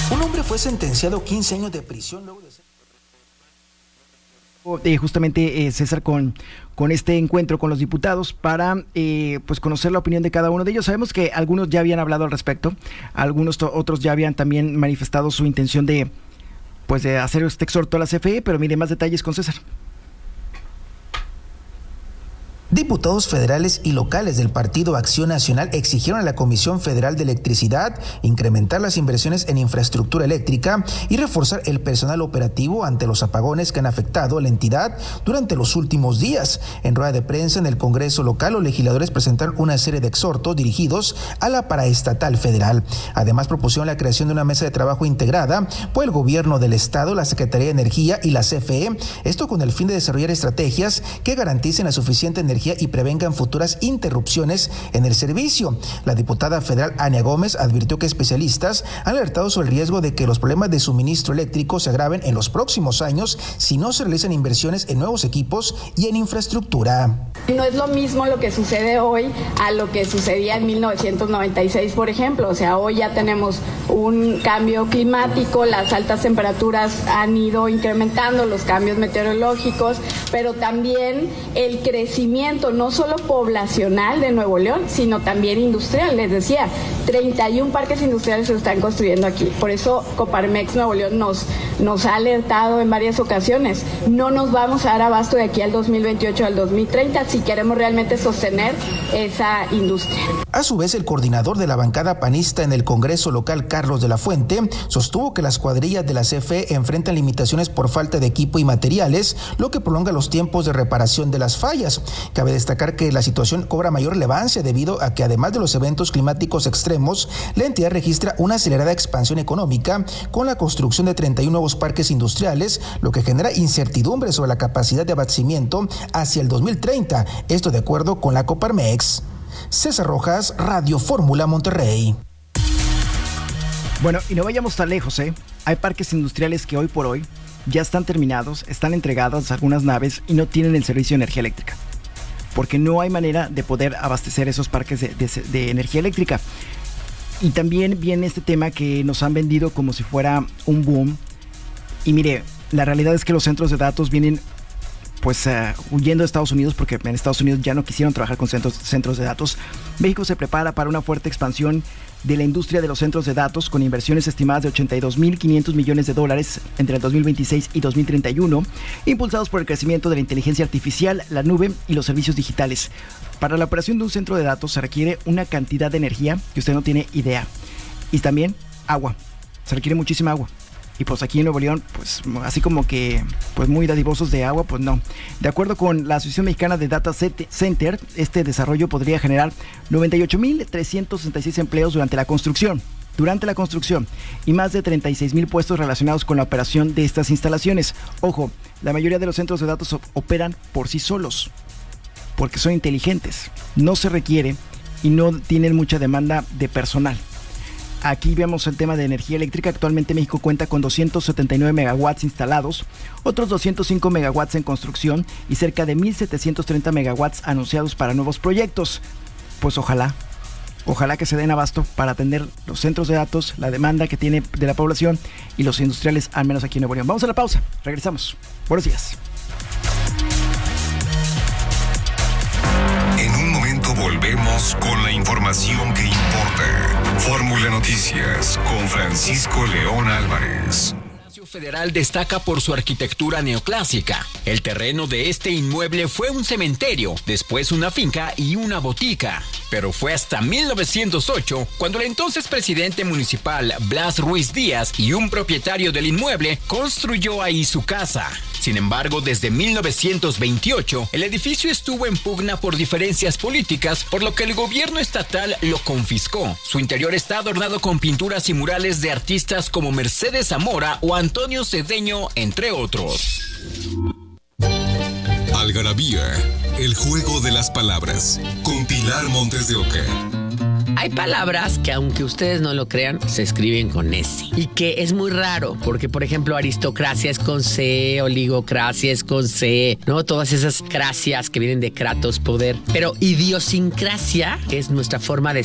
Un hombre fue sentenciado a 15 años de prisión luego de ser... Justamente César con este encuentro con los diputados para pues conocer la opinión de cada uno de ellos. Sabemos que algunos ya habían hablado al respecto, algunos otros ya habían también manifestado su intención de pues de hacer este exhorto a la CFE, pero mire más detalles con César. Diputados federales y locales del Partido Acción Nacional exigieron a la Comisión Federal de Electricidad incrementar las inversiones en infraestructura eléctrica y reforzar el personal operativo ante los apagones que han afectado a la entidad durante los últimos días. En rueda de prensa en el Congreso local, los legisladores presentaron una serie de exhortos dirigidos a la paraestatal federal. Además, propusieron la creación de una mesa de trabajo integrada por el gobierno del estado, la Secretaría de Energía y la CFE, esto con el fin de desarrollar estrategias que garanticen la suficiente energía y prevengan futuras interrupciones en el servicio. La diputada federal Ania Gómez advirtió que especialistas han alertado sobre el riesgo de que los problemas de suministro eléctrico se agraven en los próximos años si no se realizan inversiones en nuevos equipos y en infraestructura. No es lo mismo lo que sucede hoy a lo que sucedía en 1996, por ejemplo. O sea, hoy ya tenemos un cambio climático, las altas temperaturas han ido incrementando, los cambios meteorológicos, pero también el crecimiento no solo poblacional de Nuevo León, sino también industrial. Les decía, 31 parques industriales se están construyendo aquí. Por eso Coparmex Nuevo León nos ha alertado en varias ocasiones. No nos vamos a dar abasto de aquí al 2028, al 2030, si queremos realmente sostener esa industria. A su vez, el coordinador de la bancada panista en el Congreso local, Carlos de la Fuente, sostuvo que las cuadrillas de la CFE enfrentan limitaciones por falta de equipo y materiales, lo que prolonga los tiempos de reparación de las fallas. Cabe destacar que la situación cobra mayor relevancia debido a que, además de los eventos climáticos extremos, la entidad registra una acelerada expansión económica con la construcción de 31 nuevos parques industriales, lo que genera incertidumbre sobre la capacidad de abastecimiento hacia el 2030, esto de acuerdo con la Coparmex. César Rojas, Radio Fórmula Monterrey. Bueno, y no vayamos tan lejos, Hay parques industriales que hoy por hoy ya están terminados, están entregadas algunas naves y no tienen el servicio de energía eléctrica, porque no hay manera de poder abastecer esos parques de energía eléctrica. Y también viene este tema que nos han vendido como si fuera un boom. Y mire, la realidad es que los centros de datos vienen pues huyendo de Estados Unidos, porque en Estados Unidos ya no quisieron trabajar con centros de datos. México se prepara para una fuerte expansión de la industria de los centros de datos, con inversiones estimadas de 82.500 millones de dólares entre el 2026 y 2031, impulsados por el crecimiento de la inteligencia artificial, la nube y los servicios digitales. Para la operación de un centro de datos se requiere una cantidad de energía que usted no tiene idea. Y también agua. Se requiere muchísima agua. Y pues aquí en Nuevo León, pues así como que pues muy dadivosos de agua, pues no. De acuerdo con la Asociación Mexicana de Data Center, este desarrollo podría generar 98.366 empleos durante la construcción, y más de 36,000 puestos relacionados con la operación de estas instalaciones. Ojo, la mayoría de los centros de datos operan por sí solos, porque son inteligentes, no se requiere y no tienen mucha demanda de personal. Aquí vemos el tema de energía eléctrica. Actualmente México cuenta con 279 megawatts instalados, otros 205 megawatts en construcción y cerca de 1.730 megawatts anunciados para nuevos proyectos. Pues ojalá que se den abasto para atender los centros de datos, la demanda que tiene de la población y los industriales, al menos aquí en Nuevo León. Vamos a la pausa, regresamos. Buenos días. En un momento volvemos con la información que importa. Fórmula Noticias con Francisco León Álvarez. Federal destaca por su arquitectura neoclásica. El terreno de este inmueble fue un cementerio, después una finca y una botica. Pero fue hasta 1908 cuando el entonces presidente municipal Blas Ruiz Díaz y un propietario del inmueble construyó ahí su casa. Sin embargo, desde 1928, el edificio estuvo en pugna por diferencias políticas, por lo que el gobierno estatal lo confiscó. Su interior está adornado con pinturas y murales de artistas como Mercedes Zamora o Antonio Cedeño, entre otros. Algarabía, el juego de las palabras, con Pilar Montes de Oca. Hay palabras que, aunque ustedes no lo crean, se escriben con S. Y que es muy raro, porque, por ejemplo, aristocracia es con C, oligocracia es con C, ¿no? Todas esas cracias que vienen de kratos, poder. Pero idiosincrasia es nuestra forma de